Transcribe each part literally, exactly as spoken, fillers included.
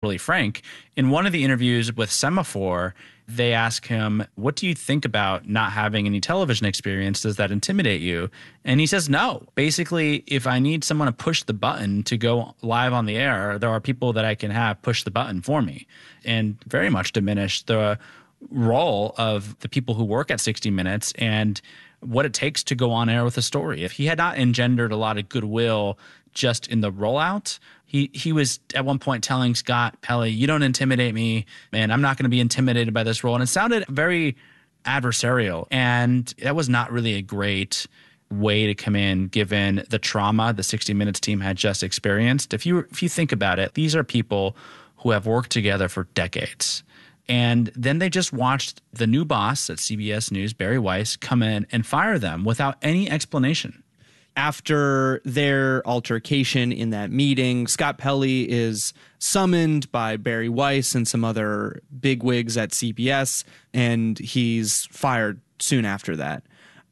really frank. In one of the interviews with Semaphore, they ask him, what do you think about not having any television experience? Does that intimidate you? And he says, no. Basically, if I need someone to push the button to go live on the air, there are people that I can have push the button for me, and very much diminish the role of the people who work at sixty minutes and what it takes to go on air with a story. If he had not engendered a lot of goodwill just in the rollout, he he was at one point telling Scott Pelley, you don't intimidate me, and I'm not going to be intimidated by this role. And it sounded very adversarial. And that was not really a great way to come in, given the trauma the sixty minutes team had just experienced. If you if you think about it, these are people who have worked together for decades. And then they just watched the new boss at C B S News, Barry Weiss, come in and fire them without any explanation. After their altercation in that meeting, Scott Pelley is summoned by Barry Weiss and some other bigwigs at C B S, and he's fired soon after that.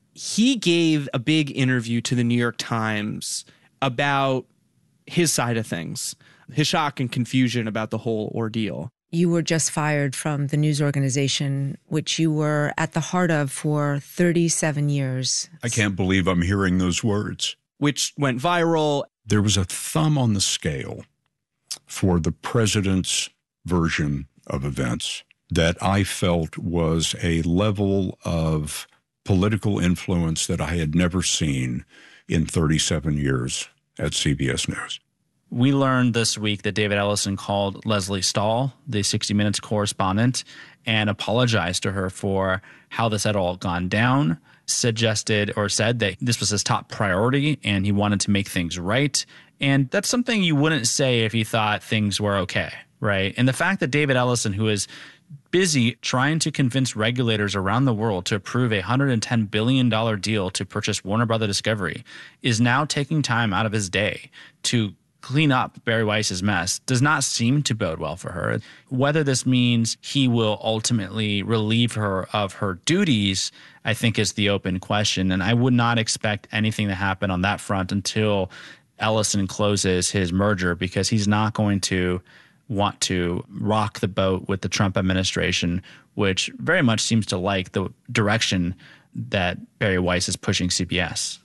He gave a big interview to the New York Times about his side of things, his shock and confusion about the whole ordeal. You were just fired from the news organization, which you were at the heart of for thirty-seven years. I can't believe I'm hearing those words. Which went viral. There was a thumb on the scale for the president's version of events that I felt was a level of political influence that I had never seen in thirty-seven years at C B S News. We learned this week that David Ellison called Lesley Stahl, the sixty minutes correspondent, and apologized to her for how this had all gone down, suggested or said that this was his top priority and he wanted to make things right. And that's something you wouldn't say if you thought things were okay, right? And the fact that David Ellison, who is busy trying to convince regulators around the world to approve a one hundred ten billion dollars deal to purchase Warner Brothers Discovery, is now taking time out of his day to clean up Barry Weiss's mess, does not seem to bode well for her. Whether this means he will ultimately relieve her of her duties, I think, is the open question. And I would not expect anything to happen on that front until Ellison closes his merger, because he's not going to want to rock the boat with the Trump administration, which very much seems to like the direction that Barry Weiss is pushing C B S.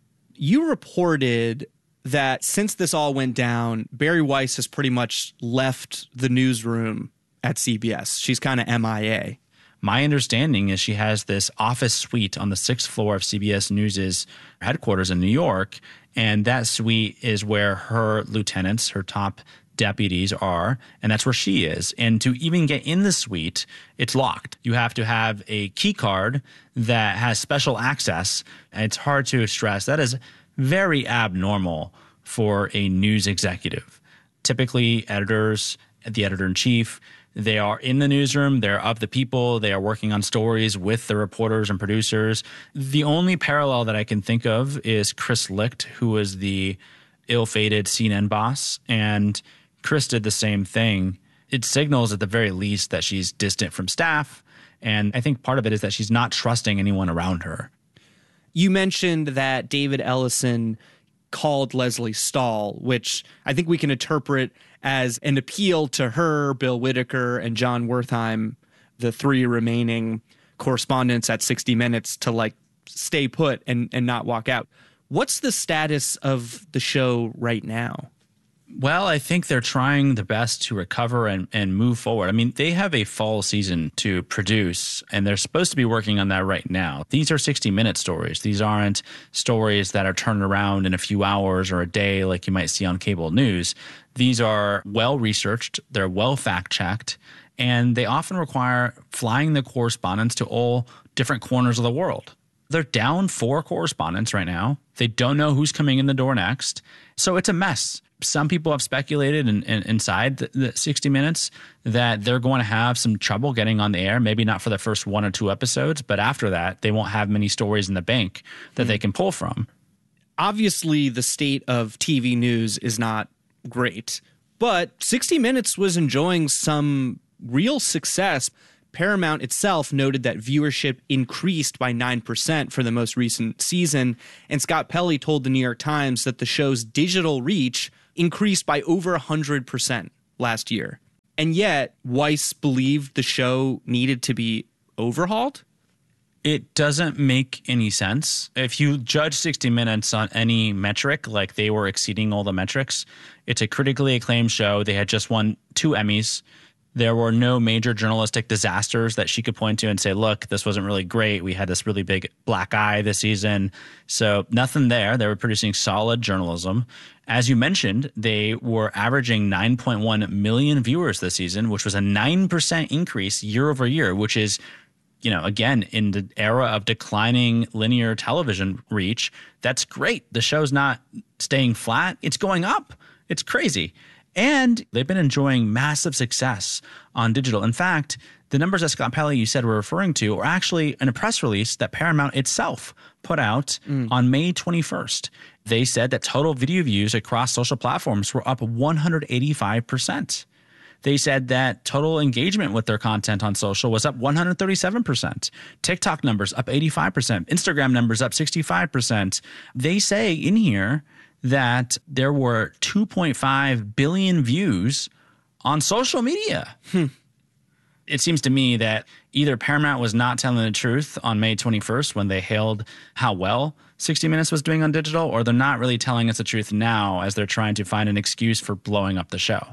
You reported that since this all went down, Barry Weiss has pretty much left the newsroom at C B S. She's kind of M I A. My understanding is she has this office suite on the sixth floor of C B S News's headquarters in New York, and that suite is where her lieutenants, her top deputies are, and that's where she is. And to even get in the suite, it's locked. You have to have a key card that has special access, and it's hard to stress. That is very abnormal for a news executive. Typically, editors, the editor-in-chief, they are in the newsroom, they're of the people, they are working on stories with the reporters and producers. The only parallel that I can think of is Chris Licht, who was the ill-fated C N N boss, and Chris did the same thing. It signals at the very least that she's distant from staff, and I think part of it is that she's not trusting anyone around her. You mentioned that David Ellison called Lesley Stahl, which I think we can interpret as an appeal to her, Bill Whitaker, and John Wertheim, the three remaining correspondents at sixty minutes, to like stay put and, and not walk out. What's the status of the show right now? Well, I think they're trying the best to recover and, and move forward. I mean, they have a fall season to produce, and they're supposed to be working on that right now. These are sixty-minute stories. These aren't stories that are turned around in a few hours or a day like you might see on cable news. These are well-researched, they're well fact-checked, and they often require flying the correspondents to all different corners of the world. They're down four correspondents right now. They don't know who's coming in the door next. So it's a mess. Some people have speculated in, in, inside the, the sixty minutes that they're going to have some trouble getting on the air, maybe not for the first one or two episodes, but after that, they won't have many stories in the bank that mm. they can pull from. Obviously, the state of T V news is not great, but sixty minutes was enjoying some real success. Paramount itself noted that viewership increased by nine percent for the most recent season, and Scott Pelley told the New York Times that the show's digital reach increased by over one hundred percent last year. And yet, Weiss believed the show needed to be overhauled? It doesn't make any sense. If you judge sixty minutes on any metric, like they were exceeding all the metrics, it's a critically acclaimed show. They had just won two Emmys. There were no major journalistic disasters that she could point to and say, look, this wasn't really great. We had this really big black eye this season. So nothing there. They were producing solid journalism. As you mentioned, they were averaging nine point one million viewers this season, which was a nine percent increase year over year, which is, you know, again, in the era of declining linear television reach, that's great. The show's not staying flat. It's going up. It's crazy. And they've been enjoying massive success on digital. In fact, the numbers that Scott Pelley, you said, were referring to are actually in a press release that Paramount itself put out mm. on May twenty-first. They said that total video views across social platforms were up one hundred eighty-five percent. They said that total engagement with their content on social was up one hundred thirty-seven percent. TikTok numbers up eighty-five percent. Instagram numbers up sixty-five percent. They say in here that there were two point five billion views on social media. Hmm. It seems to me that either Paramount was not telling the truth on May twenty-first when they hailed how well sixty minutes was doing on digital, or they're not really telling us the truth now as they're trying to find an excuse for blowing up the show.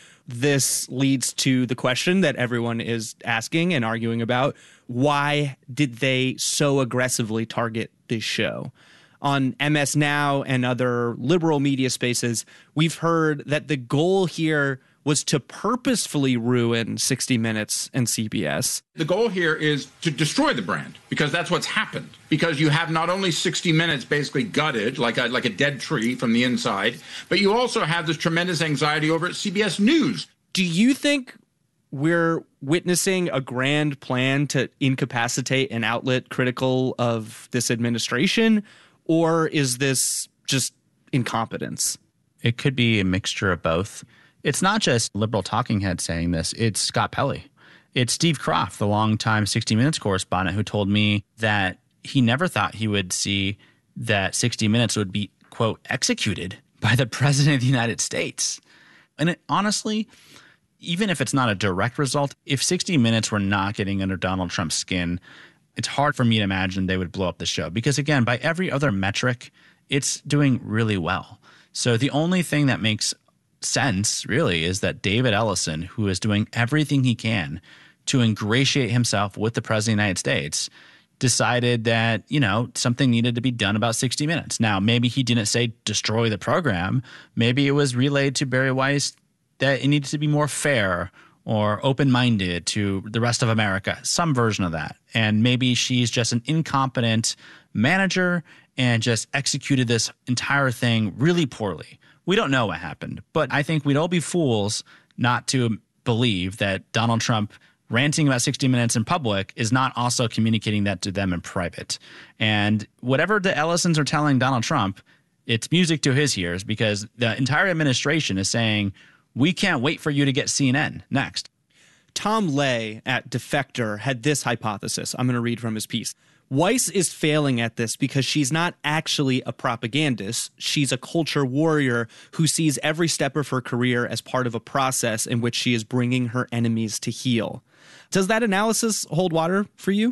This leads to the question that everyone is asking and arguing about. Why did they so aggressively target this show? On M S Now and other liberal media spaces, we've heard that the goal here was to purposefully ruin sixty minutes and C B S. The goal here is to destroy the brand, because that's what's happened. Because you have not only sixty minutes basically gutted, like a, like a dead tree from the inside, but you also have this tremendous anxiety over at C B S News. Do you think we're witnessing a grand plan to incapacitate an outlet critical of this administration? Or is this just incompetence? It could be a mixture of both. It's not just liberal talking heads saying this. It's Scott Pelley. It's Steve Kroft, the longtime sixty minutes correspondent, who told me that he never thought he would see that sixty minutes would be, quote, executed by the president of the United States. And it, honestly, even if it's not a direct result, if sixty minutes were not getting under Donald Trump's skin, it's hard for me to imagine they would blow up the show because, again, by every other metric, it's doing really well. So the only thing that makes sense, really, is that David Ellison, who is doing everything he can to ingratiate himself with the president of the United States, decided that, you know, something needed to be done about sixty minutes. Now, maybe he didn't say destroy the program. Maybe it was relayed to Bari Weiss that it needed to be more fair or open-minded to the rest of America, some version of that. And maybe she's just an incompetent manager and just executed this entire thing really poorly. We don't know what happened, but I think we'd all be fools not to believe that Donald Trump ranting about sixty minutes in public is not also communicating that to them in private. And whatever the Ellisons are telling Donald Trump, it's music to his ears, because the entire administration is saying, we can't wait for you to get C N N next. Tom Lay at Defector had this hypothesis. I'm going to read from his piece. Weiss is failing at this because she's not actually a propagandist. She's a culture warrior who sees every step of her career as part of a process in which she is bringing her enemies to heel. Does that analysis hold water for you?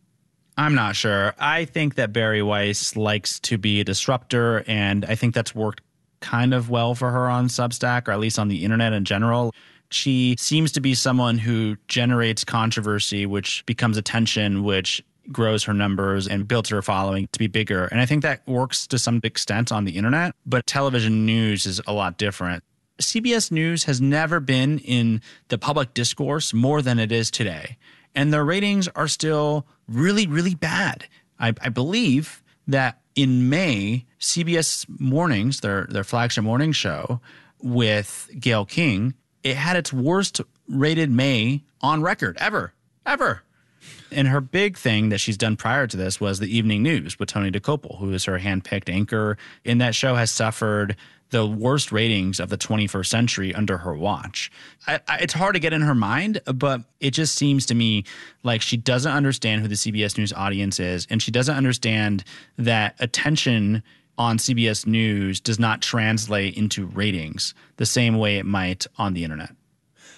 I'm not sure. I think that Bari Weiss likes to be a disruptor, and I think that's worked kind of well for her on Substack, or at least on the internet in general. She seems to be someone who generates controversy, which becomes attention, which grows her numbers and builds her following to be bigger. And I think that works to some extent on the internet, but television news is a lot different. C B S News has never been in the public discourse more than it is today. And their ratings are still really, really bad. I, I believe that in May, C B S Mornings, their their flagship morning show with Gayle King, it had its worst rated May on record ever, ever. And her big thing that she's done prior to this was the evening news with Tony Dokoupil, who is her handpicked anchor. And that show has suffered the worst ratings of the twenty-first century under her watch. I, I, it's hard to get in her mind, but it just seems to me like she doesn't understand who the C B S News audience is, and she doesn't understand that attention on C B S News does not translate into ratings the same way it might on the internet.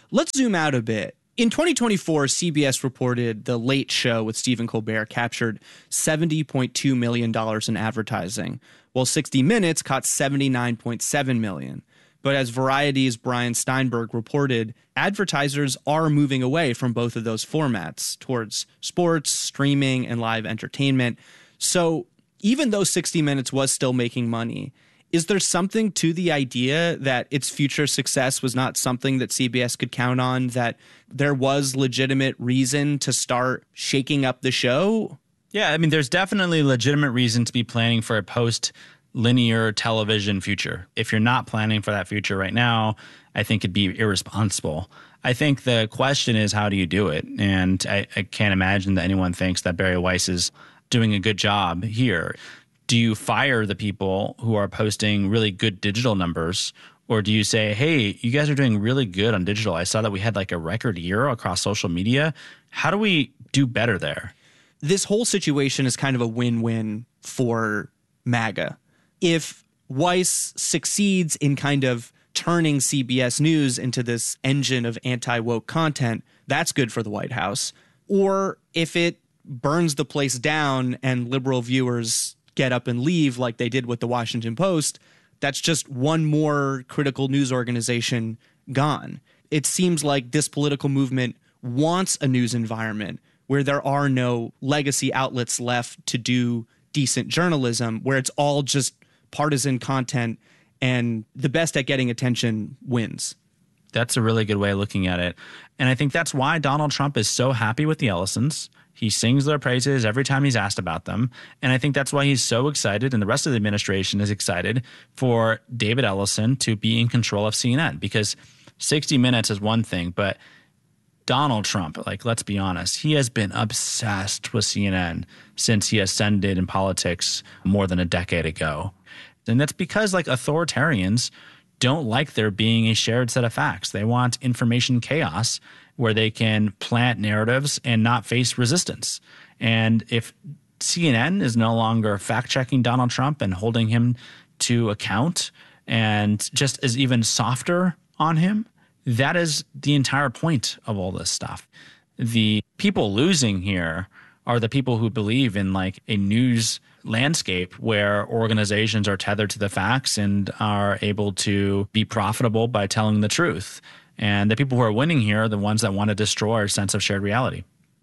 let's zoom out a bit. In twenty twenty-four, C B S reported The Late Show with Stephen Colbert captured seventy point two million dollars in advertising, while sixty minutes caught seventy-nine point seven million dollars. But as Variety's Brian Steinberg reported, advertisers are moving away from both of those formats towards sports, streaming, and live entertainment. So even though sixty minutes was still making money, is there something to the idea that its future success was not something that C B S could count on, that there was legitimate reason to start shaking up the show? Yeah, I mean, there's definitely legitimate reason to be planning for a post-linear television future. If you're not planning for that future right now, I think it'd be irresponsible. I think the question is, how do you do it? And I, I can't imagine that anyone thinks that Bari Weiss is doing a good job here. Do you fire the people who are posting really good digital numbers, or do you say, hey, you guys are doing really good on digital? I saw that we had like a record year across social media. How do we do better there? This whole situation is kind of a win-win for MAGA. If Weiss succeeds in kind of turning C B S News into this engine of anti-woke content, that's good for the White House. Or if it burns the place down and liberal viewers get up and leave like they did with the Washington Post, that's just one more critical news organization gone. It seems like this political movement wants a news environment where there are no legacy outlets left to do decent journalism, where it's all just partisan content and the best at getting attention wins. That's a really good way of looking at it. And I think that's why Donald Trump is so happy with the Ellisons. He sings their praises every time he's asked about them. And I think that's why he's so excited, and the rest of the administration is excited, for David Ellison to be in control of C N N. Because sixty minutes is one thing, but Donald Trump, like, let's be honest, he has been obsessed with C N N since he ascended in politics more than a decade ago. And that's because, like, authoritarians don't like there being a shared set of facts. They want information chaos where they can plant narratives and not face resistance. And if C N N is no longer fact-checking Donald Trump and holding him to account and just is even softer on him, that is the entire point of all this stuff. The people losing here are the people who believe in like a news landscape where organizations are tethered to the facts and are able to be profitable by telling the truth. And the people who are winning here are the ones that want to destroy our sense of shared reality.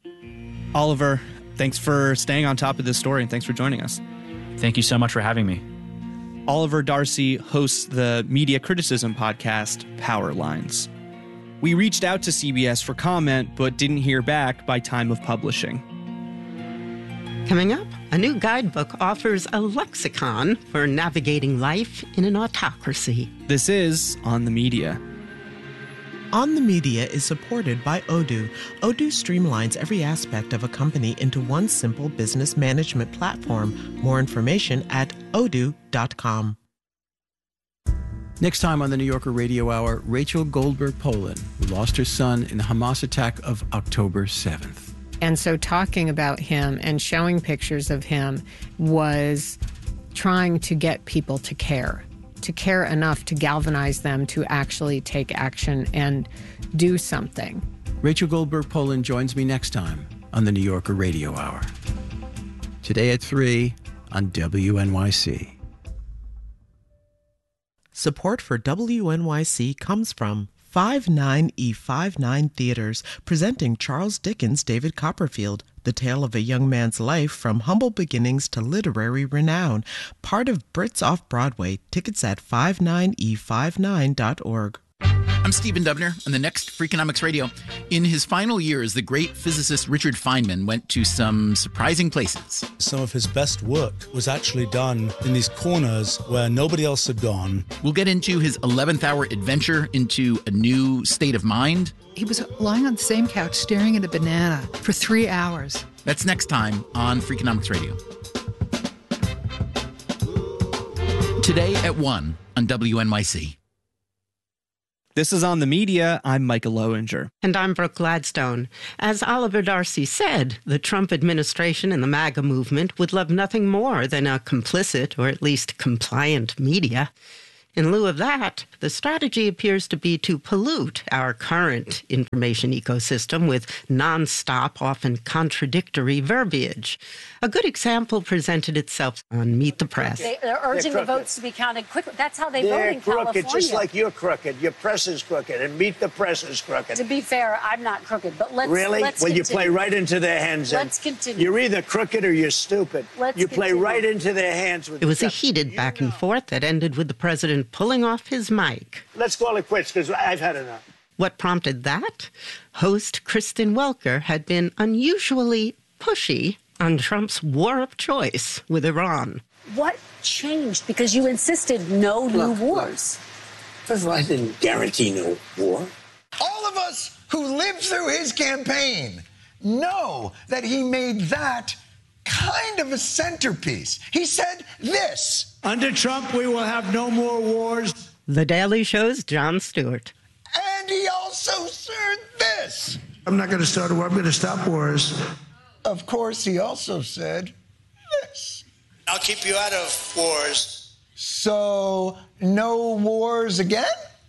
Oliver, thanks for staying on top of this story, and thanks for joining us. Thank you so much for having me. Oliver Darcy hosts the media criticism podcast, Power Lines. We reached out to C B S for comment, but didn't hear back by time of publishing. Coming up, a new guidebook offers a lexicon for navigating life in an autocracy. This is On the Media. On the Media is supported by Odoo. Odoo streamlines every aspect of a company into one simple business management platform. More information at odoo dot com. Next time on the New Yorker Radio Hour, Rachel Goldberg-Polin, who lost her son in the Hamas attack of October seventh. And so talking about him and showing pictures of him was trying to get people to care, to care enough to galvanize them to actually take action and do something. Rachel Goldberg-Polin joins me next time on the New Yorker Radio Hour. Today at three on W N Y C. Support for W N Y C comes from five nine E fifty-nine Theaters, presenting Charles Dickens' David Copperfield, the tale of a young man's life from humble beginnings to literary renown. Part of Brits Off-Broadway. Tickets at five nine e fifty-nine dot org. I'm Stephen Dubner on the next Freakonomics Radio. In his final years, the great physicist Richard Feynman went to some surprising places. Some of his best work was actually done in these corners where nobody else had gone. We'll get into his eleventh hour adventure into a new state of mind. He was lying on the same couch staring at a banana for three hours. That's next time on Freakonomics Radio. Today at one on W N Y C. This is On the Media. I'm Micah Lowinger. And I'm Brooke Gladstone. As Oliver Darcy said, the Trump administration and the MAGA movement would love nothing more than a complicit, or at least compliant, media. In lieu of that, the strategy appears to be to pollute our current information ecosystem with nonstop, often contradictory verbiage. A good example presented itself on Meet the Press. They, they're urging the votes to be counted quickly. That's how they they're vote in crooked, California. just like you're crooked. Your press is crooked, and Meet the Press is crooked. To be fair, I'm not crooked, but let's Really? Let's well, continue. You play right into their hands. Let's continue. You're either crooked or you're stupid. Let's you play continue. right into their hands. With It was a stuff. heated back and forth that ended with the president pulling off his mic. Let's call it quits, because I've had enough. What prompted that? Host Kristen Welker had been unusually pushy on Trump's war of choice with Iran. What changed? Because you insisted no new Look, wars. First of all, I didn't guarantee no war. All of us who lived through his campaign know that he made that kind of a centerpiece. He said this. Under Trump, we will have no more wars. The Daily Show's Jon Stewart. And he also said this. I'm not going to start a war. I'm going to stop wars. Of course, he also said this. I'll keep you out of wars. So, no wars again?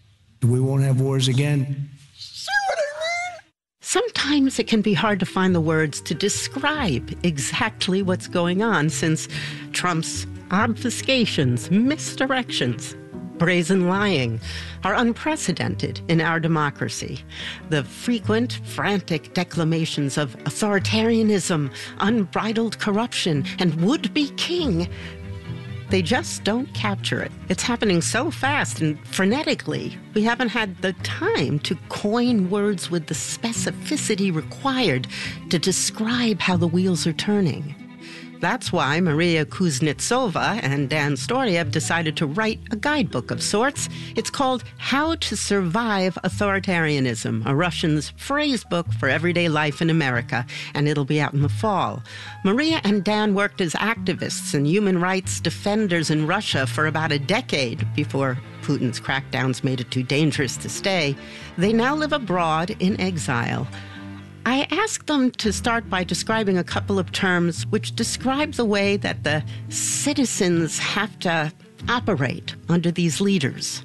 We won't have wars again. See what I mean? Sometimes it can be hard to find the words to describe exactly what's going on, since Trump's obfuscations, misdirections, brazen lying are unprecedented in our democracy. The frequent, frantic declamations of authoritarianism, unbridled corruption, and would-be king, they just don't capture it. It's happening so fast and frenetically, we haven't had the time to coin words with the specificity required to describe how the wheels are turning. That's why Maria Kuznetsova and Dan Storyev decided to write a guidebook of sorts. It's called How to Survive Authoritarianism, a Russian's phrase book for everyday life in America, and it'll be out in the fall. Maria and Dan worked as activists and human rights defenders in Russia for about a decade before Putin's crackdowns made it too dangerous to stay. They now live abroad in exile. I asked them to start by describing a couple of terms which describe the way that the citizens have to operate under these leaders.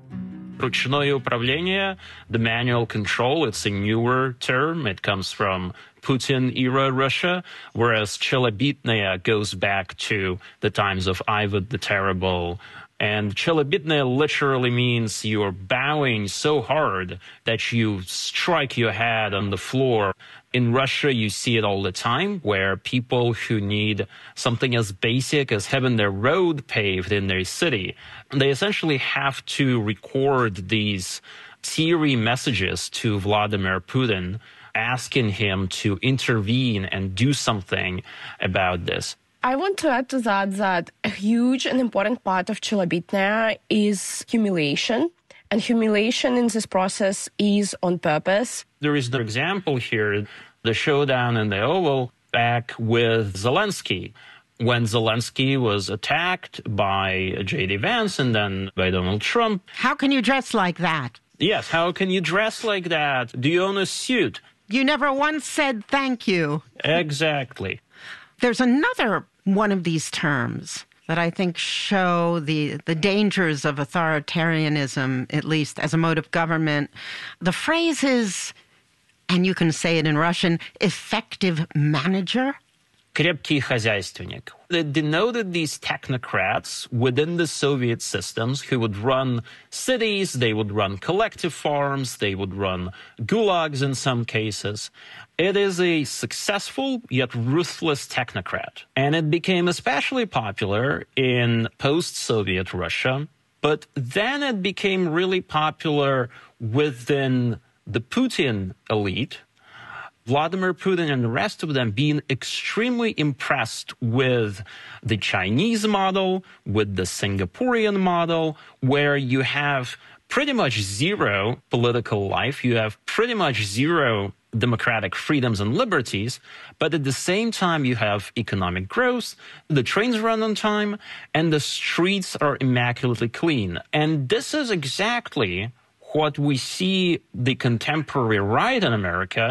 Ручное управление, the manual control, it's a newer term. It comes from Putin-era Russia, whereas челобитное goes back to the times of Ivan the Terrible. And челобитное literally means you're bowing so hard that you strike your head on the floor. In Russia, you see it all the time, where people who need something as basic as having their road paved in their city, they essentially have to record these teary messages to Vladimir Putin, asking him to intervene and do something about this. I want to add to that that a huge and important part of челобитное is humiliation. And humiliation in this process is on purpose. There is the example here, the showdown in the Oval back with Zelensky. When Zelensky was attacked by J D Vance and then by Donald Trump. How can you dress like that? Yes, how can you dress like that? Do you own a suit? You never once said thank you. Exactly. There's another one of these terms that I think show the, the dangers of authoritarianism, at least as a mode of government. The phrase is, and you can say it in Russian, effective manager. Крепкий хозяйственник. It denoted these technocrats within the Soviet systems who would run cities, they would run collective farms, they would run gulags in some cases. It is a successful yet ruthless technocrat. And it became especially popular in post-Soviet Russia. But then it became really popular within the Putin elite. Vladimir Putin and the rest of them being extremely impressed with the Chinese model, with the Singaporean model, where you have pretty much zero political life, you have pretty much zero democratic freedoms and liberties, but at the same time you have economic growth, the trains run on time, and the streets are immaculately clean. And this is exactly what we see the contemporary right in America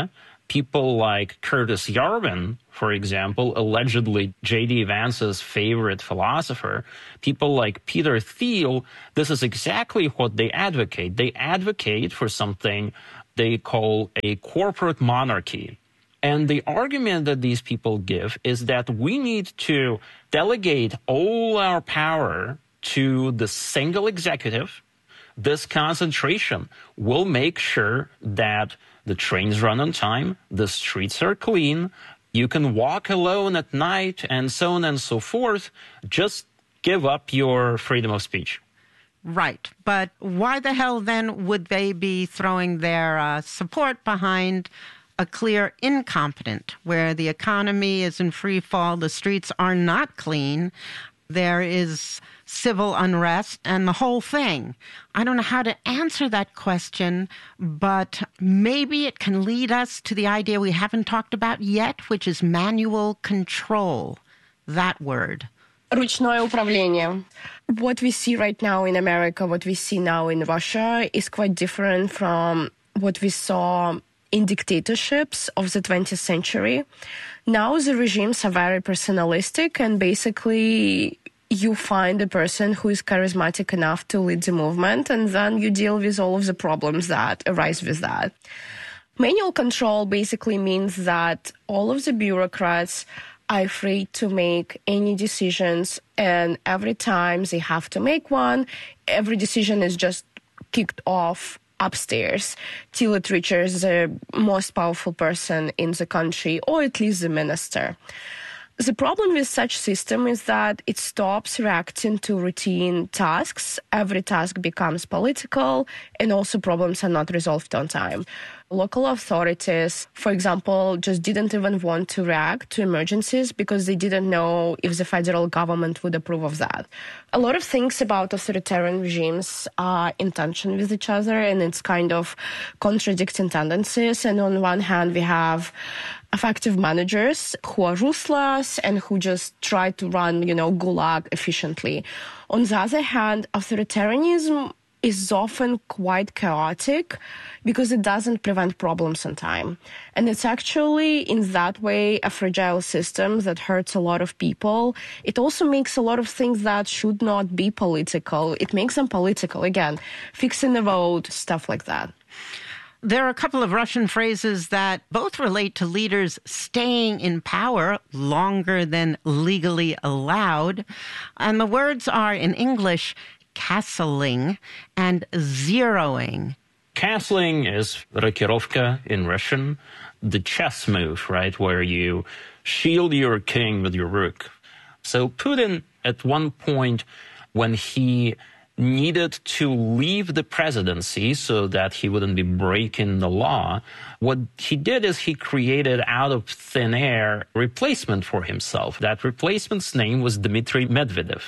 People like Curtis Yarvin, for example, allegedly J D. Vance's favorite philosopher, people like Peter Thiel, this is exactly what they advocate. They advocate for something they call a corporate monarchy. And the argument that these people give is that we need to delegate all our power to the single executive. This concentration will make sure that the trains run on time, the streets are clean, you can walk alone at night, and so on and so forth. Just give up your freedom of speech. Right. But why the hell then would they be throwing their uh, support behind a clear incompetent, where the economy is in free fall, the streets are not clean, there is civil unrest and the whole thing? I don't know how to answer that question, but maybe it can lead us to the idea we haven't talked about yet, which is manual control. That word. Ручное управление. What we see right now in America, what we see now in Russia is quite different from what we saw in dictatorships of the twentieth century. Now the regimes are very personalistic, and basically you find a person who is charismatic enough to lead the movement, and then you deal with all of the problems that arise with that. Manual control basically means that all of the bureaucrats are afraid to make any decisions, and every time they have to make one, every decision is just kicked off upstairs till it reaches the most powerful person in the country, or at least the minister. The problem with such system is that it stops reacting to routine tasks. Every task becomes political, and also problems are not resolved on time. Local authorities, for example, just didn't even want to react to emergencies because they didn't know if the federal government would approve of that. A lot of things about authoritarian regimes are in tension with each other, and it's kind of contradicting tendencies. And on one hand, we have effective managers who are ruthless and who just try to run, you know, gulag efficiently. On the other hand, authoritarianism is often quite chaotic because it doesn't prevent problems in time. And it's actually, in that way, a fragile system that hurts a lot of people. It also makes a lot of things that should not be political. It makes them political, again, fixing the road, stuff like that. There are a couple of Russian phrases that both relate to leaders staying in power longer than legally allowed. And the words are, in English, castling and zeroing. Castling is rokirovka in Russian, the chess move, right, where you shield your king with your rook. So Putin, at one point, when he needed to leave the presidency so that he wouldn't be breaking the law, what he did is he created out of thin air a replacement for himself. That replacement's name was Dmitry Medvedev,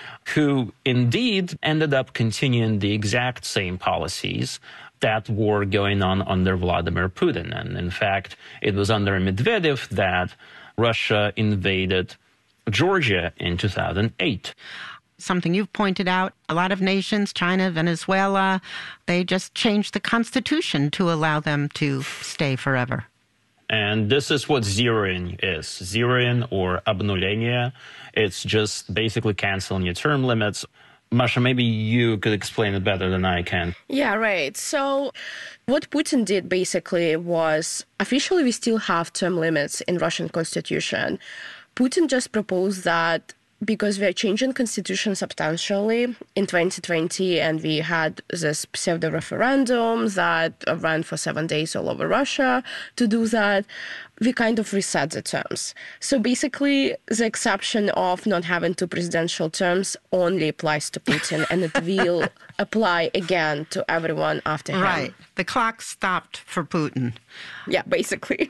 who indeed ended up continuing the exact same policies that were going on under Vladimir Putin. And in fact, it was under Medvedev that Russia invaded Georgia in two thousand eight. Something you've pointed out, a lot of nations, China, Venezuela, they just changed the constitution to allow them to stay forever. And this is what zeroing is. Zeroing, or обнуление, it's just basically canceling your term limits. Masha, maybe you could explain it better than I can. Yeah, right. So what Putin did basically was, officially we still have term limits in Russian constitution. Putin just proposed that because we are changing constitution substantially in twenty twenty, and we had this pseudo-referendum that ran for seven days all over Russia to do that, we kind of reset the terms. So basically, the exception of not having two presidential terms only applies to Putin, and it will apply again to everyone after him. Right. The clock stopped for Putin. Yeah, basically.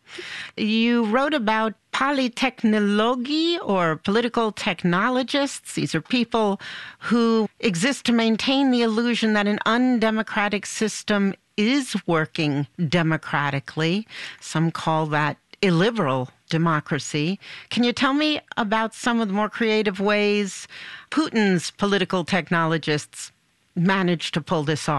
You wrote about polytechnology, or political technologists. These are people who exist to maintain the illusion that an undemocratic system is working democratically. Some call that illiberal democracy. Can you tell me about some of the more creative ways Putin's political technologists managed to pull this off?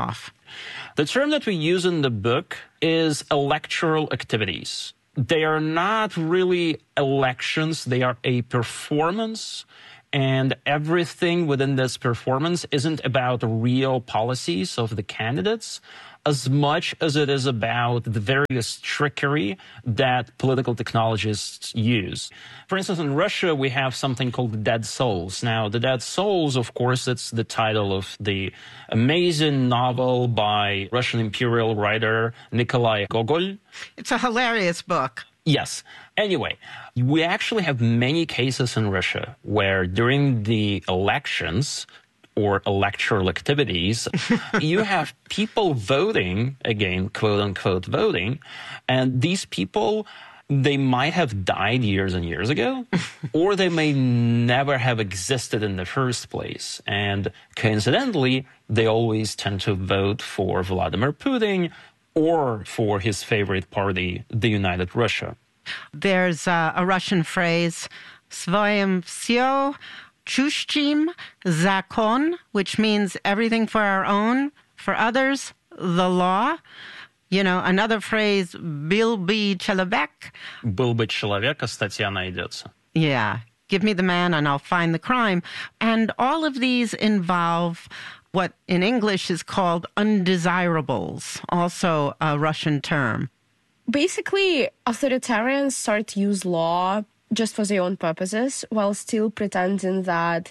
The term that we use in the book is electoral activities. They are not really elections. They are a performance. And everything within this performance isn't about the real policies of the candidates as much as it is about the various trickery that political technologists use. For instance, in Russia, we have something called the Dead Souls. Now, the Dead Souls, of course, it's the title of the amazing novel by Russian imperial writer Nikolai Gogol. It's a hilarious book. Yes. Anyway, we actually have many cases in Russia where during the elections or electoral activities, you have people voting, again, quote unquote voting, and these people, they might have died years and years ago, or they may never have existed in the first place. And coincidentally, they always tend to vote for Vladimir Putin or for his favorite party, the United Russia. There's uh, a Russian phrase, "Svoim vsyo chushchim zakon," which means everything for our own, for others, the law. You know, another phrase, "Был бы человек." Был бы человек, а статья найдется. Yeah, give me the man and I'll find the crime. And all of these involve what in English is called undesirables, also a Russian term. Basically, authoritarians start to use law just for their own purposes while still pretending that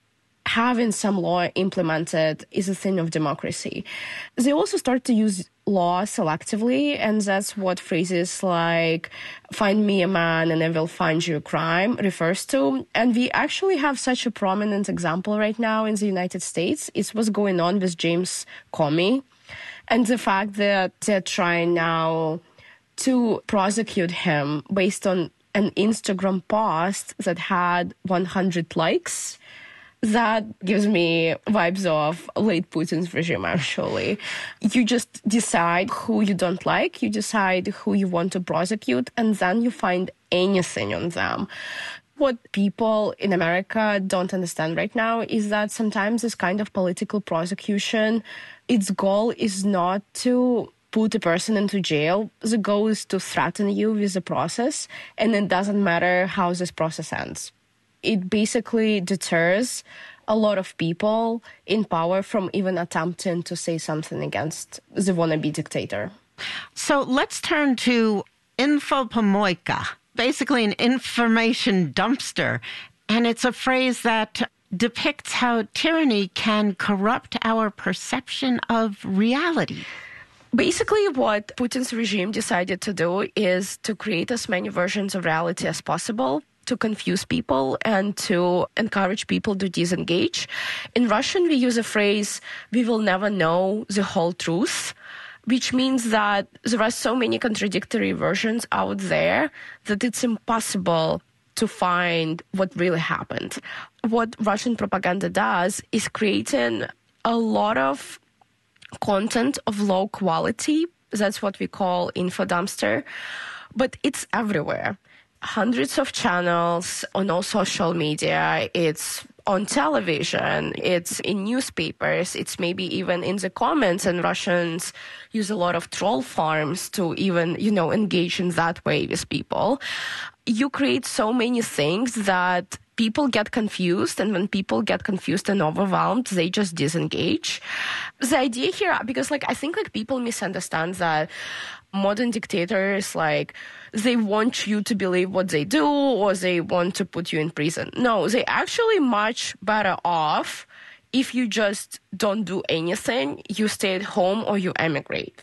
having some law implemented is a thing of democracy. They also start to use law selectively, and that's what phrases like "find me a man and I will find you a crime" refers to. And we actually have such a prominent example right now in the United States. It's what's going on with James Comey and the fact that they're trying now to prosecute him based on an Instagram post that had one hundred likes. That gives me vibes of late Putin's regime, actually. You just decide who you don't like, you decide who you want to prosecute, and then you find anything on them. What people in America don't understand right now is that sometimes this kind of political prosecution, its goal is not to put a person into jail. The goal is to threaten you with the process, and it doesn't matter how this process ends. It basically deters a lot of people in power from even attempting to say something against the wannabe dictator. So let's turn to Infopomoika, basically an information dumpster. And it's a phrase that depicts how tyranny can corrupt our perception of reality. Basically, what Putin's regime decided to do is to create as many versions of reality as possible, to confuse people and to encourage people to disengage. In Russian, we use a phrase, "we will never know the whole truth," which means that there are so many contradictory versions out there that it's impossible to find what really happened. What Russian propaganda does is creating a lot of content of low quality. That's what we call info dumpster. But it's everywhere. Hundreds of channels on all social media. It's on television. It's in newspapers. It's maybe even in the comments. And Russians use a lot of troll farms to even, you know, engage in that way with people. You create so many things that people get confused, and when people get confused and overwhelmed, they just disengage. The idea here, because like I think like people misunderstand that modern dictators, like they want you to believe what they do or they want to put you in prison. No, they actually much better off if you just don't do anything, you stay at home or you emigrate.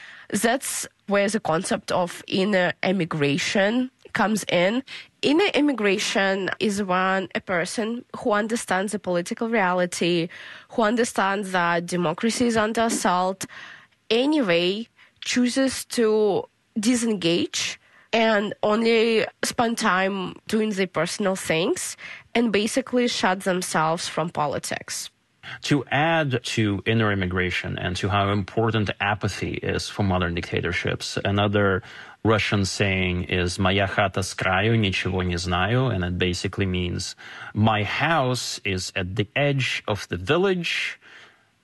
That's where the concept of inner emigration comes in. Inner immigration is when a person who understands the political reality, who understands that democracy is under assault, anyway, chooses to disengage and only spend time doing their personal things and basically shut themselves from politics. To add to inner immigration and to how important apathy is for modern dictatorships, another Russian saying is "Моя хата с краю, ничего не знаю," and it basically means my house is at the edge of the village,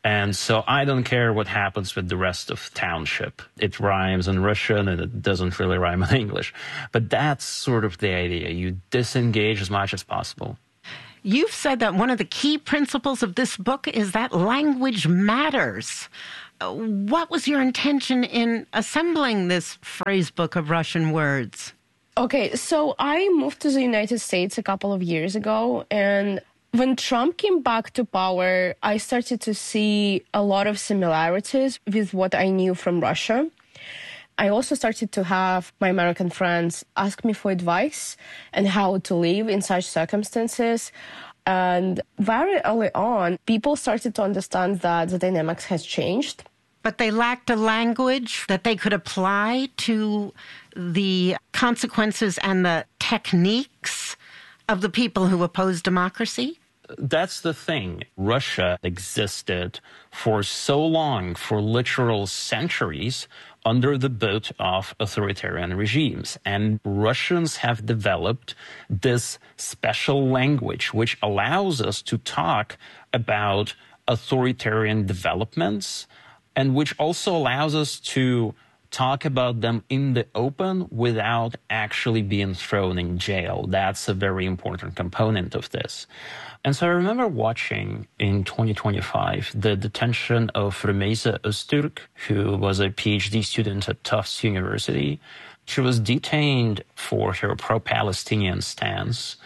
And so I don't care what happens with the rest of township. It rhymes in Russian and it doesn't really rhyme in English. But that's sort of the idea. You disengage as much as possible. You've said that one of the key principles of this book is that language matters. What was your intention in assembling this phrase book of Russian words? Okay, so I moved to the United States a couple of years ago, and when Trump came back to power, I started to see a lot of similarities with what I knew from Russia. I also started to have my American friends ask me for advice and how to live in such circumstances. And very early on, people started to understand that the dynamics has changed. But they lacked a language that they could apply to the consequences and the techniques of the people who oppose democracy? That's the thing. Russia existed for so long, for literal centuries, under the boot of authoritarian regimes. And Russians have developed this special language which allows us to talk about authoritarian developments and which also allows us to talk about them in the open without actually being thrown in jail. That's a very important component of this. And so I remember watching in twenty twenty-five the detention of Rumeysa Öztürk, who was a PhD student at Tufts University. She was detained for her pro-Palestinian stance.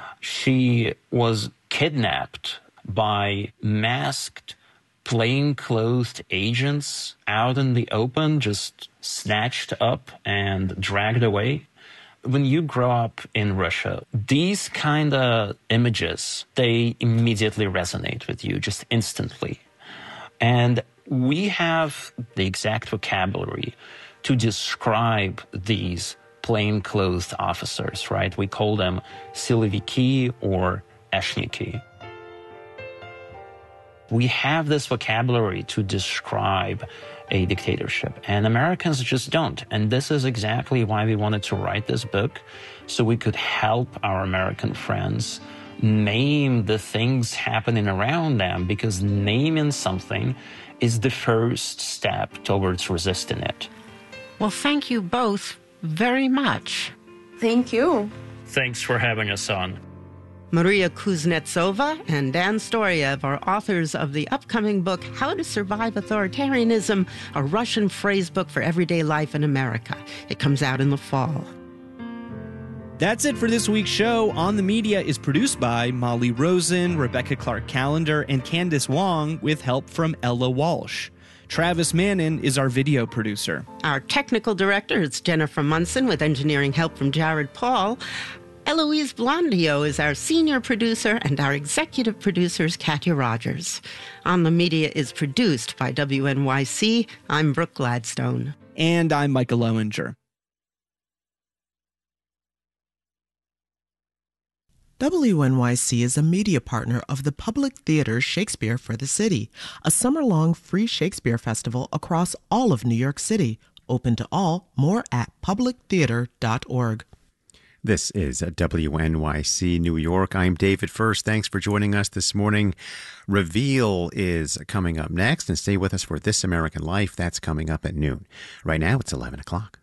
She was kidnapped by masked, plainclothed agents out in the open, just snatched up and dragged away. When you grow up in Russia, these kind of images, they immediately resonate with you, just instantly. And we have the exact vocabulary to describe these plainclothed officers, right? We call them siloviki or eshniki. We have this vocabulary to describe a dictatorship, and Americans just don't. And this is exactly why we wanted to write this book, so we could help our American friends name the things happening around them, because naming something is the first step towards resisting it. Well, thank you both very much. Thank you. Thanks for having us on. Maria Kuznetsova and Dan Storyev are authors of the upcoming book, How to Survive Authoritarianism, a Russian phrase book for everyday life in America. It comes out in the fall. That's it for this week's show. On the Media is produced by Molly Rosen, Rebecca Clark-Callender, and Candace Wong, with help from Ella Walsh. Travis Mannon is our video producer. Our technical director is Jennifer Munson, with engineering help from Jared Paul. Eloise Blondio is our senior producer, and our executive producer is Katya Rogers. On the Media is produced by W N Y C. I'm Brooke Gladstone. And I'm Micah Lowinger. W N Y C is a media partner of the Public Theater's Shakespeare for the City, a summer-long free Shakespeare festival across all of New York City. Open to all. More at public theater dot org. This is W N Y C New York. I'm David First. Thanks for joining us this morning. Reveal is coming up next, and stay with us for This American Life. That's coming up at noon. Right now, it's eleven o'clock.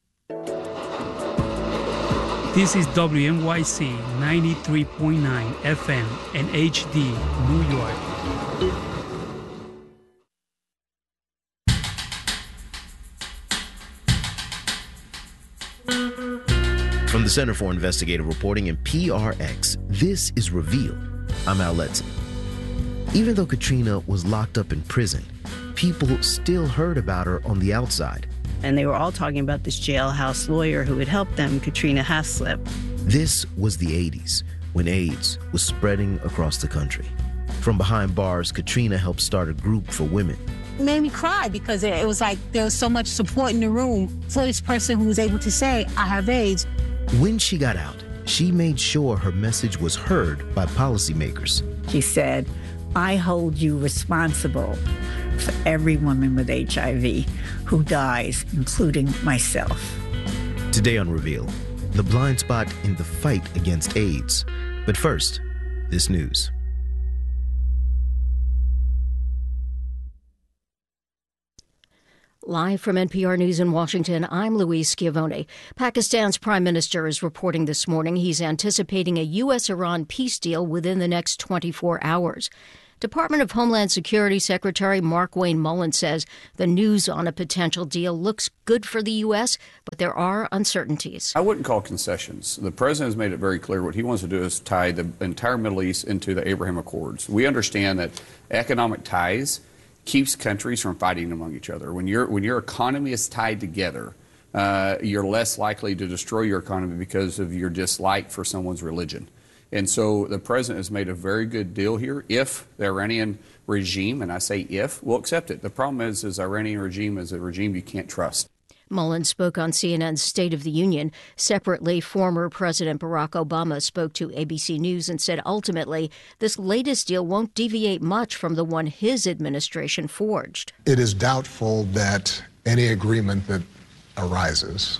This is W N Y C ninety-three point nine F M and H D, New York. From the Center for Investigative Reporting and P R X, this is Reveal. I'm Al Letson. Even though Katrina was locked up in prison, people still heard about her on the outside. And they were all talking about this jailhouse lawyer who would help them, Katrina Haslip. This was the eighties, when AIDS was spreading across the country. From behind bars, Katrina helped start a group for women. It made me cry because it was like there was so much support in the room for this person who was able to say, I have AIDS. When she got out, she made sure her message was heard by policymakers. She said, I hold you responsible for every woman with H I V who dies, including myself. Today on Reveal, the blind spot in the fight against AIDS. But first, this news. Live from N P R News in Washington, I'm Louise Schiavone. Pakistan's prime minister is reporting this morning he's anticipating a U S Iran peace deal within the next twenty-four hours. Department of Homeland Security Secretary Markwayne Mullin says the news on a potential deal looks good for the U S, but there are uncertainties. I wouldn't call concessions. The president has made it very clear what he wants to do is tie the entire Middle East into the Abraham Accords. We understand that economic ties keeps countries from fighting among each other. When your when your economy is tied together, uh, you're less likely to destroy your economy because of your dislike for someone's religion. And so the president has made a very good deal here. If the Iranian regime, and I say if, will accept it. The problem is, is the Iranian regime is a regime you can't trust. Mullin spoke on C N N's State of the Union. Separately, former President Barack Obama spoke to A B C News and said ultimately this latest deal won't deviate much from the one his administration forged. It is doubtful that any agreement that arises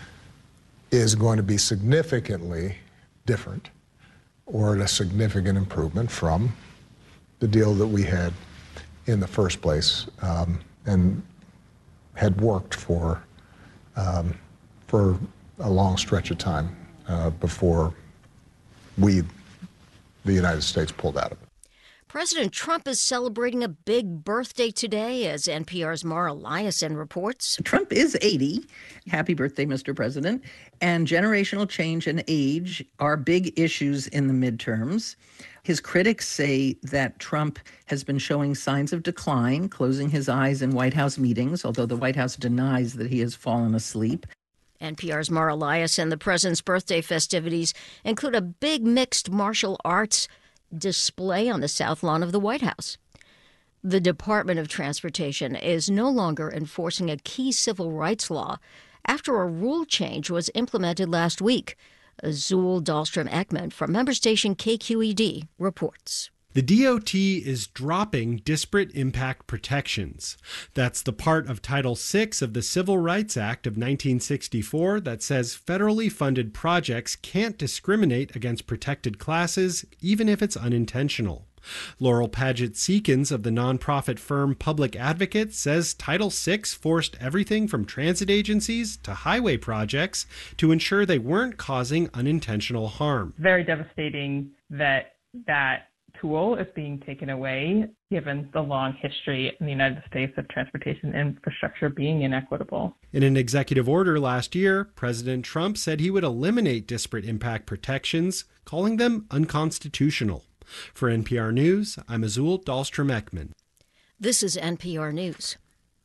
is going to be significantly different or a significant improvement from the deal that we had in the first place um, and had worked for Um, for a long stretch of time uh, before we, the United States, pulled out of it. President Trump is celebrating a big birthday today, as N P R's Mara Liasson reports. Trump is eighty. Happy birthday, Mister President. And generational change and age are big issues in the midterms. His critics say that Trump has been showing signs of decline, closing his eyes in White House meetings, although the White House denies that he has fallen asleep. N P R's Mara Liasson. The president's birthday festivities include a big mixed martial arts display on the south lawn of the White House. The Department of Transportation is no longer enforcing a key civil rights law after a rule change was implemented last week. Azul Dahlstrom-Ekman from member station K Q E D reports. The D O T is dropping disparate impact protections. That's the part of Title six of the Civil Rights Act of nineteen sixty-four that says federally funded projects can't discriminate against protected classes, even if it's unintentional. Laurel Paget Seekins of the nonprofit firm Public Advocate says Title six forced everything from transit agencies to highway projects to ensure they weren't causing unintentional harm. Very devastating that that tool is being taken away, given the long history in the United States of transportation infrastructure being inequitable. In an executive order last year, President Trump said he would eliminate disparate impact protections, calling them unconstitutional. For N P R News, I'm Azul Dahlstrom-Ekman. This is N P R News.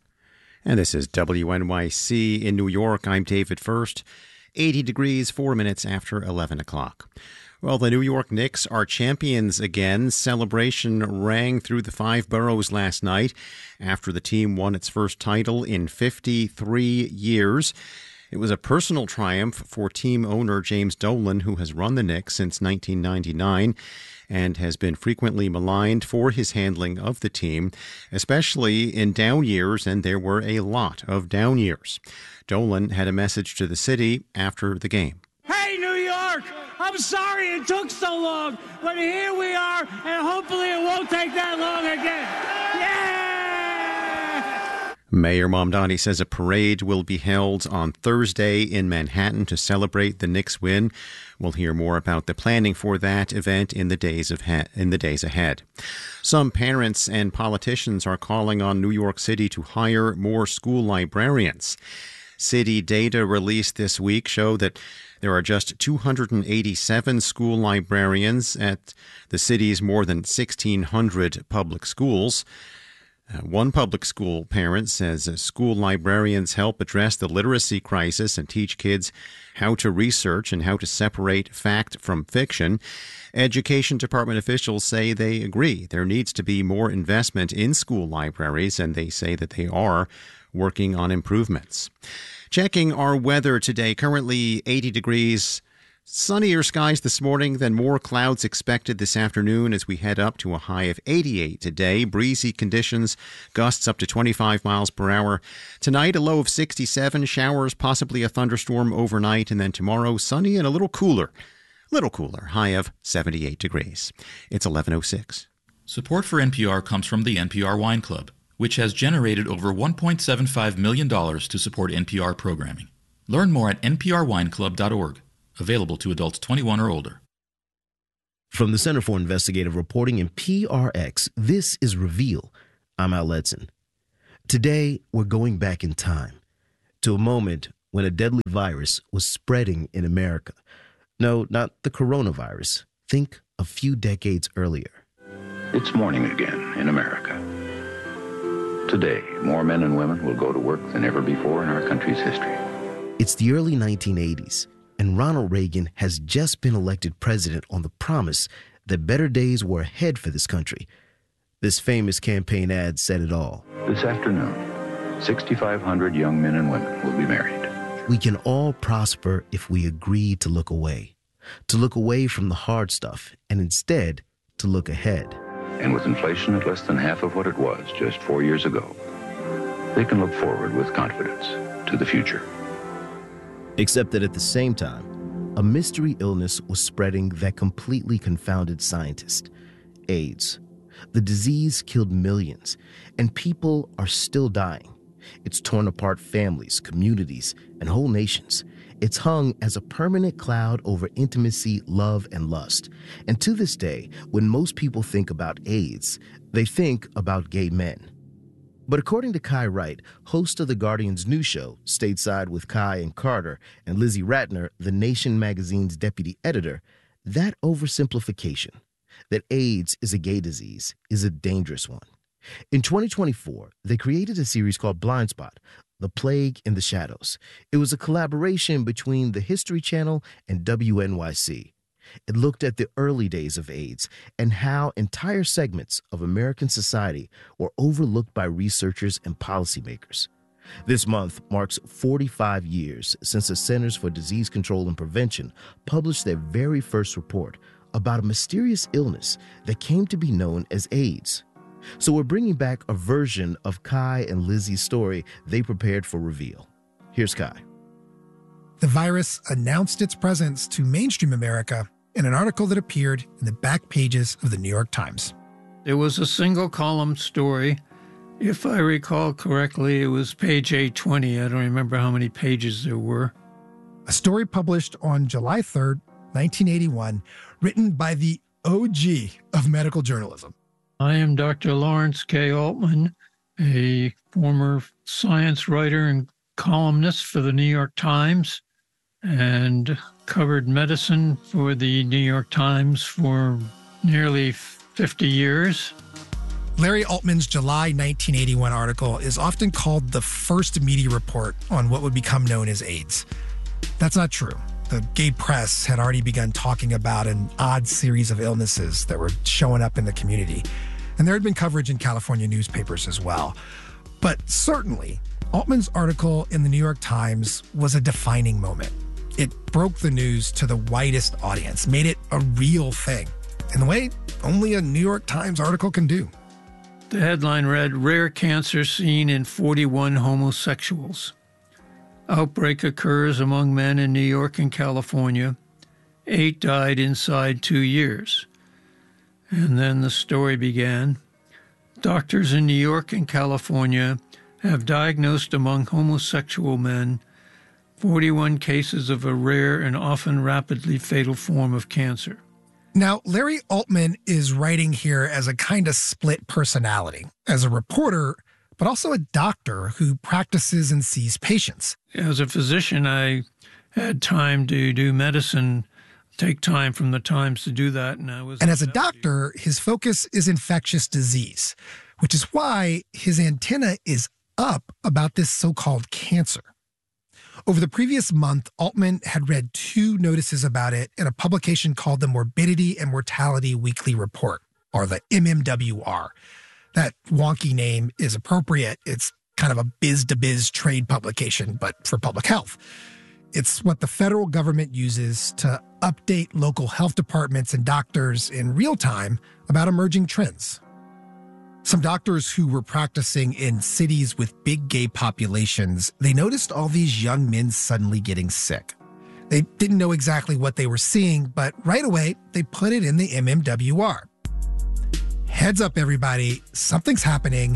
And this is W N Y C in New York. I'm David First. eighty degrees, four minutes after eleven o'clock. Well, the New York Knicks are champions again. Celebration rang through the five boroughs last night after the team won its first title in fifty-three years. It was a personal triumph for team owner James Dolan, who has run the Knicks since nineteen ninety-nine and has been frequently maligned for his handling of the team, especially in down years, and there were a lot of down years. Dolan had a message to the city after the game. Hey, New York! I'm sorry it took so long, but here we are, and hopefully it won't take that long again. Yeah! Mayor Mamdani says a parade will be held on Thursday in Manhattan to celebrate the Knicks' win. We'll hear more about the planning for that event in the days of ha- in the days ahead. Some parents and politicians are calling on New York City to hire more school librarians. City data released this week show that there are just two hundred eighty-seven school librarians at the city's more than sixteen hundred public schools. Uh, one public school parent says uh, school librarians help address the literacy crisis and teach kids how to research and how to separate fact from fiction. Education department officials say they agree there needs to be more investment in school libraries, and they say that they are working on improvements. Checking our weather today, currently eighty degrees. Sunnier skies this morning, then more clouds expected this afternoon as we head up to a high of eighty-eight today. Breezy conditions, gusts up to twenty-five miles per hour. Tonight, a low of sixty-seven, showers, possibly a thunderstorm overnight, and then tomorrow, sunny and a little cooler. Little cooler, high of seventy-eight degrees. It's eleven oh six. Support for N P R comes from the N P R Wine Club. which has generated over one point seven five million dollars to support N P R programming. Learn more at n p r wine club dot org. Available to adults twenty-one or older. From the Center for Investigative Reporting in P R X, this is Reveal. I'm Al Letson. Today, we're going back in time to a moment when a deadly virus was spreading in America. No, not the coronavirus. Think a few decades earlier. It's morning again in America. Today, more men and women will go to work than ever before in our country's history. It's the early nineteen eighties, and Ronald Reagan has just been elected president on the promise that better days were ahead for this country. This famous campaign ad said it all. This afternoon, sixty-five hundred young men and women will be married. We can all prosper if we agree to look away, to look away from the hard stuff, and instead to look ahead. And with inflation at less than half of what it was just four years ago, they can look forward with confidence to the future. Except that at the same time, a mystery illness was spreading that completely confounded scientists: AIDS. The disease killed millions, and people are still dying. It's torn apart families, communities, and whole nations. It's hung as a permanent cloud over intimacy, love, and lust. And to this day, when most people think about AIDS, they think about gay men. But according to Kai Wright, host of The Guardian's new show, Stateside with Kai and Carter, and Lizzie Ratner, The Nation magazine's deputy editor, that oversimplification, that AIDS is a gay disease, is a dangerous one. In twenty twenty-four, they created a series called Blind Spot, The Plague in the Shadows. It was a collaboration between the History Channel and W N Y C. It looked at the early days of AIDS and how entire segments of American society were overlooked by researchers and policymakers. This month marks forty-five years since the Centers for Disease Control and Prevention published their very first report about a mysterious illness that came to be known as AIDS. So we're bringing back a version of Kai and Lizzie's story they prepared for Reveal. Here's Kai. The virus announced its presence to mainstream America in an article that appeared in the back pages of the New York Times. There was a single column story. If I recall correctly, it was page eight twenty. I don't remember how many pages there were. A story published on July third, nineteen eighty-one, written by the O G of medical journalism. I am Doctor Lawrence K. Altman, a former science writer and columnist for the New York Times, and covered medicine for the New York Times for nearly fifty years. Larry Altman's July nineteen eighty-one article is often called the first media report on what would become known as AIDS. That's not true. The gay press had already begun talking about an odd series of illnesses that were showing up in the community. And there had been coverage in California newspapers as well. But certainly, Altman's article in the New York Times was a defining moment. It broke the news to the widest audience, made it a real thing, in the way only a New York Times article can do. The headline read, "Rare Cancer Seen in forty-one Homosexuals. Outbreak occurs among men in New York and California. Eight died inside two years. And then the story began. Doctors in New York and California have diagnosed among homosexual men forty-one cases of a rare and often rapidly fatal form of cancer." Now, Larry Altman is writing here as a kind of split personality, as a reporter, but also a doctor who practices and sees patients. As a physician, I had time to do medicine, take time from the Times to do that. And I was. And as a doctor, his focus is infectious disease, which is why his antenna is up about this so-called cancer. Over the previous month, Altman had read two notices about it in a publication called the Morbidity and Mortality Weekly Report, or the M M W R. That wonky name is appropriate. It's kind of a biz-to-biz trade publication, but for public health. It's what the federal government uses to update local health departments and doctors in real time about emerging trends. Some doctors who were practicing in cities with big gay populations, they noticed all these young men suddenly getting sick. They didn't know exactly what they were seeing, but right away, they put it in the M M W R. Heads up, everybody, something's happening.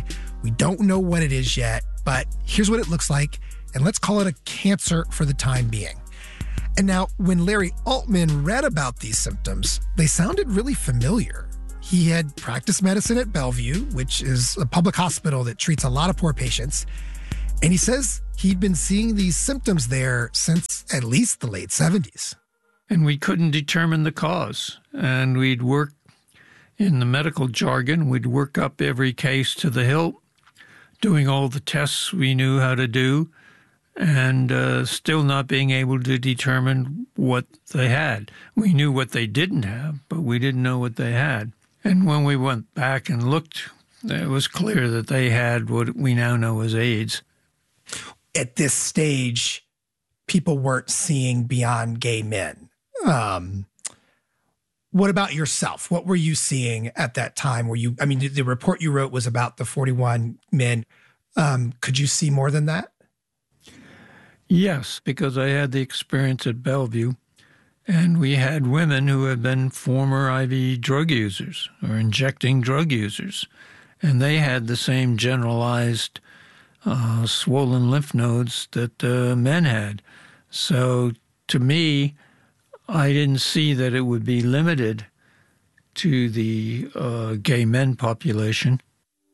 We don't know what it is yet, but here's what it looks like, and let's call it a cancer for the time being. And now, when Larry Altman read about these symptoms, they sounded really familiar. He had practiced medicine at Bellevue, which is a public hospital that treats a lot of poor patients. And he says he'd been seeing these symptoms there since at least the late seventies. And we couldn't determine the cause. And we'd work in the medical jargon, we'd work up every case to the hilt, doing all the tests we knew how to do, and uh, still not being able to determine what they had. We knew what they didn't have, but we didn't know what they had. And when we went back and looked, it was clear that they had what we now know as AIDS. At this stage, people weren't seeing beyond gay men. Um, what about yourself? What were you seeing at that time? Were you, I mean, the report you wrote was about the forty-one men. Um, could you see more than that? Yes, because I had the experience at Bellevue, and we had women who had been former I V drug users or injecting drug users, and they had the same generalized uh, swollen lymph nodes that uh, men had. So to me, I didn't see that it would be limited to the uh, gay men population.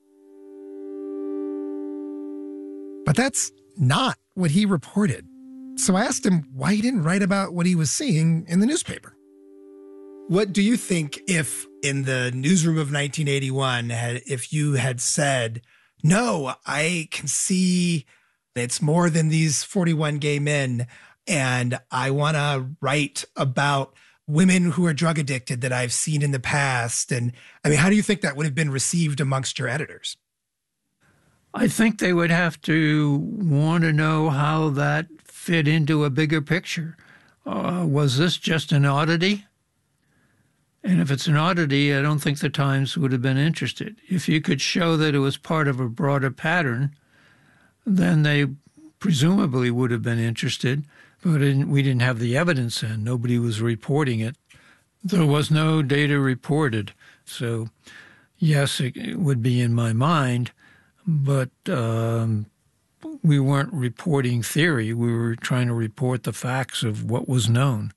But that's not what he reported. So I asked him why he didn't write about what he was seeing in the newspaper. What do you think if in the newsroom of nineteen eighty-one, had, if you had said, no, I can see it's more than these forty-one gay men, and I want to write about women who are drug addicted that I've seen in the past? And I mean, how do you think that would have been received amongst your editors? I think they would have to want to know how that fit into a bigger picture. Uh, was this just an oddity? And if it's an oddity, I don't think the Times would have been interested. If you could show that it was part of a broader pattern, then they presumably would have been interested. But we didn't have the evidence and nobody was reporting it. There was no data reported. So, yes, it would be in my mind, but um, we weren't reporting theory. We were trying to report the facts of what was known.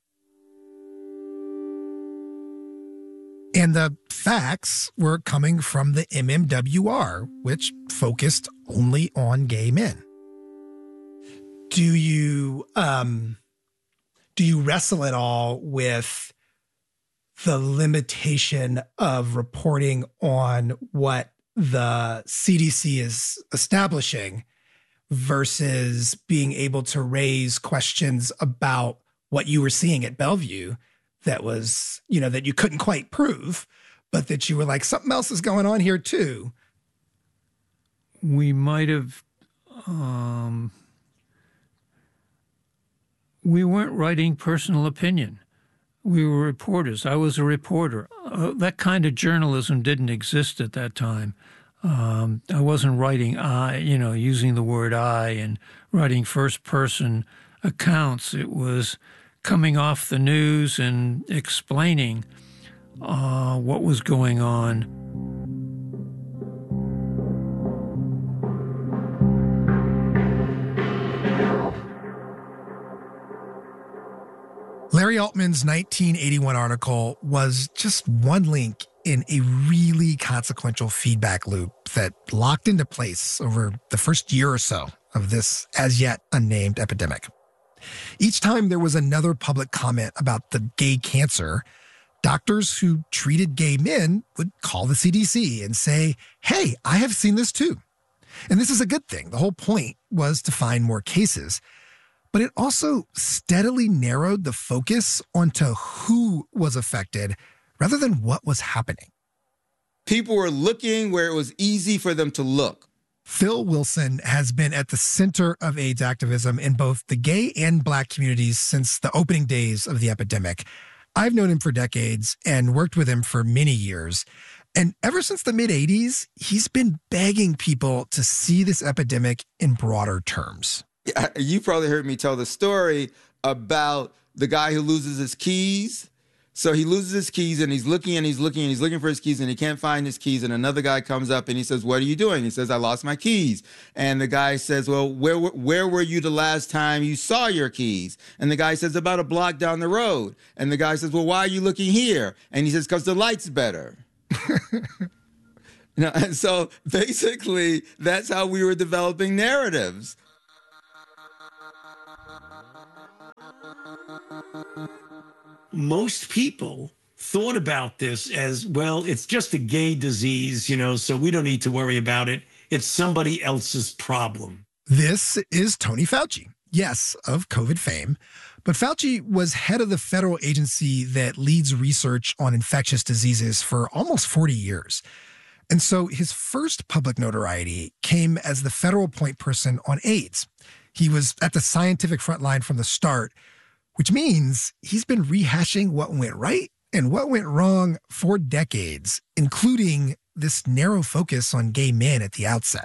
And the facts were coming from the M M W R, which focused only on gay men. Do you um, do you wrestle at all with the limitation of reporting on what the C D C is establishing versus being able to raise questions about what you were seeing at Bellevue that was, you know, that you couldn't quite prove, but that you were like, something else is going on here too? We might have, um, we weren't writing personal opinion. We were reporters. I was a reporter. Uh, that kind of journalism didn't exist at that time. Um, I wasn't writing I, you know, using the word I and writing first-person accounts. It was coming off the news and explaining uh, what was going on. Larry Altman's nineteen eighty-one article was just one link in a really consequential feedback loop that locked into place over the first year or so of this as yet unnamed epidemic. Each time there was another public comment about the gay cancer, doctors who treated gay men would call the C D C and say, hey, I have seen this too. And this is a good thing. The whole point was to find more cases. But it also steadily narrowed the focus onto who was affected rather than what was happening. People were looking where it was easy for them to look. Phil Wilson has been at the center of AIDS activism in both the gay and Black communities since the opening days of the epidemic. I've known him for decades and worked with him for many years. And ever since the mid-eighties, he's been begging people to see this epidemic in broader terms. You probably heard me tell the story about the guy who loses his keys So he loses his keys and he's looking and he's looking and he's looking for his keys and he can't find his keys. And another guy comes up and he says, "What are you doing?" He says, "I lost my keys." And the guy says, "Well, where, where were you the last time you saw your keys?" And the guy says, "About a block down the road." And the guy says, "Well, why are you looking here?" And he says, "Because the light's better." You know, and so basically that's how we were developing narratives. Most people thought about this as, well, it's just a gay disease, you know, so we don't need to worry about it. It's somebody else's problem. This is Tony Fauci, yes, of COVID fame. But Fauci was head of the federal agency that leads research on infectious diseases for almost forty years. And so his first public notoriety came as the federal point person on AIDS. He was at the scientific front line from the start, which means he's been rehashing what went right and what went wrong for decades, including this narrow focus on gay men at the outset.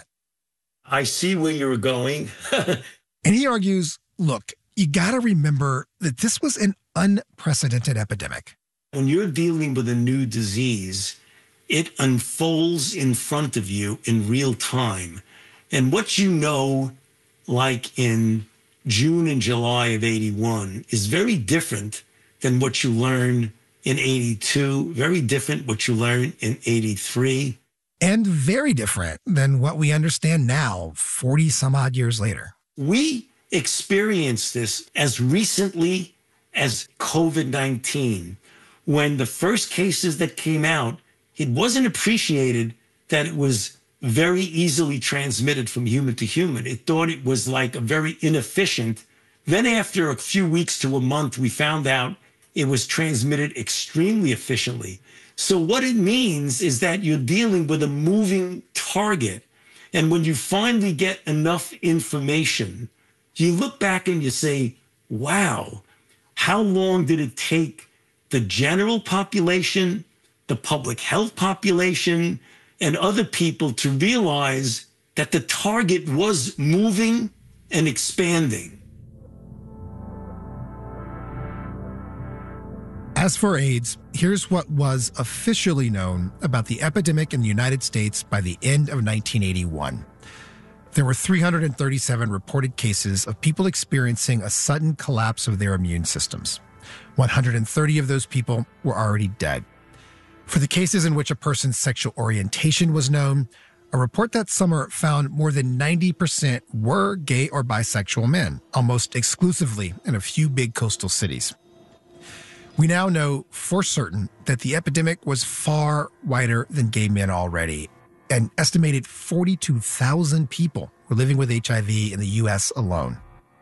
I see where you're going. And he argues, look, you got to remember that this was an unprecedented epidemic. When you're dealing with a new disease, it unfolds in front of you in real time. And what you know, like in June and July of eighty-one, is very different than what you learn in eighty-two, very different what you learn in eighty-three. And very different than what we understand now, forty some odd years later. We experienced this as recently as COVID nineteen, when the first cases that came out, it wasn't appreciated that it was very easily transmitted from human to human. It thought it was like a very inefficient. Then after a few weeks to a month, we found out it was transmitted extremely efficiently. So what it means is that you're dealing with a moving target. And when you finally get enough information, you look back and you say, wow, how long did it take the general population, the public health population, and other people to realize that the target was moving and expanding? As for AIDS, here's what was officially known about the epidemic in the United States by the end of nineteen eighty-one. There were three hundred thirty-seven reported cases of people experiencing a sudden collapse of their immune systems. one hundred thirty of those people were already dead. For the cases in which a person's sexual orientation was known, a report that summer found more than ninety percent were gay or bisexual men, almost exclusively in a few big coastal cities. We now know for certain that the epidemic was far wider than gay men already. An estimated forty-two thousand people were living with H I V in the U S alone.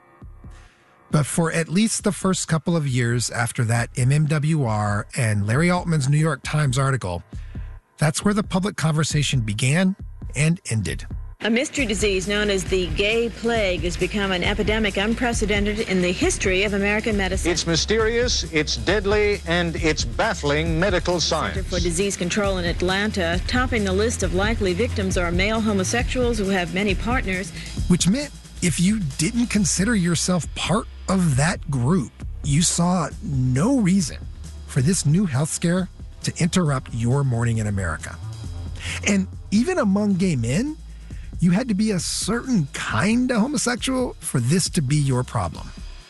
But for at least the first couple of years after that M M W R and Larry Altman's New York Times article, that's where the public conversation began and ended. A mystery disease known as the gay plague has become an epidemic unprecedented in the history of American medicine. It's mysterious, it's deadly, and it's baffling medical science. Center for Disease Control in Atlanta, topping the list of likely victims are male homosexuals who have many partners. Which meant if you didn't consider yourself part of that group, you saw no reason for this new health scare to interrupt your morning in America. And even among gay men, you had to be a certain kind of homosexual for this to be your problem.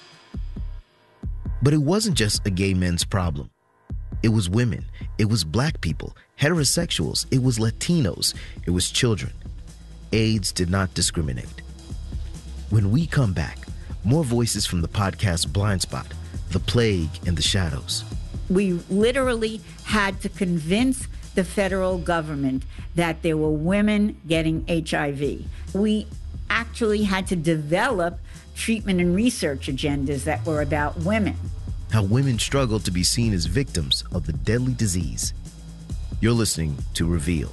But it wasn't just a gay men's problem. It was women. It was black people, heterosexuals. It was Latinos. It was children. AIDS did not discriminate. When we come back, more voices from the podcast Blind Spot, The Plague in the Shadows. We literally had to convince the federal government that there were women getting H I V. We actually had to develop treatment and research agendas that were about women. How women struggled to be seen as victims of the deadly disease. You're listening to Reveal.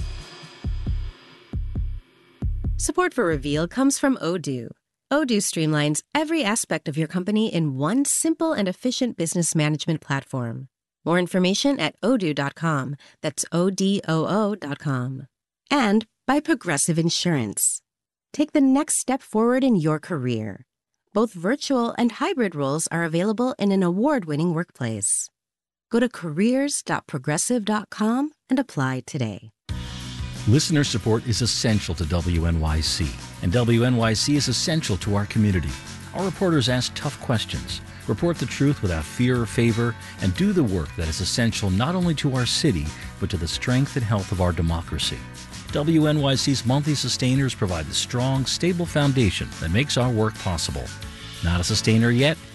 Support for Reveal comes from Odoo. Odoo streamlines every aspect of your company in one simple and efficient business management platform. More information at odoo dot com. That's O D O O dot com. And by Progressive Insurance. Take the next step forward in your career. Both virtual and hybrid roles are available in an award-winning workplace. Go to careers dot progressive dot com and apply today. Listener support is essential to W N Y C, and W N Y C is essential to our community. Our reporters ask tough questions, report the truth without fear or favor, and do the work that is essential not only to our city, but to the strength and health of our democracy. W N Y C's monthly sustainers provide the strong, stable foundation that makes our work possible. Not a sustainer yet?